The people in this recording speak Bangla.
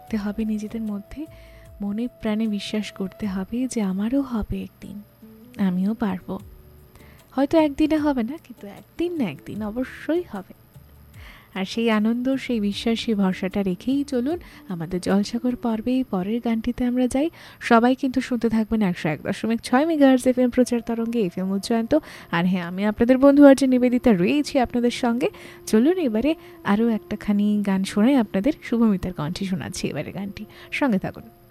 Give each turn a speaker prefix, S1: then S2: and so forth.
S1: রাখতে হবে নিজেদের মধ্যে, মনে প্রাণে বিশ্বাস করতে হবে যে আমারও হবে একদিন, আমিও পারবো। হয়তো একদিনে হবে না, কিন্তু একদিন না একদিন অবশ্যই হবে। আর সেই আনন্দ, সেই বিশ্বাস, সেই ভরসাটা রেখেই চলুন আমাদের জলসাগর পর্বে পরের গানটিতে আমরা যাই। সবাই কিন্তু শুনতে থাকবেন 101.6 মেগাহার্জ এফএম প্রচার তরঙ্গে, এফএম উচ্চায়ন্ত। আর হ্যাঁ, আমি আপনাদের বন্ধু আর্জে নিবেদিতা রয়েছি আপনাদের সঙ্গে। চলুন এবারে আরও একটাখানি গান শোনাই আপনাদের। শুভমিতার কণ্ঠে শোনাচ্ছি এবারে গানটি, সঙ্গে থাকুন।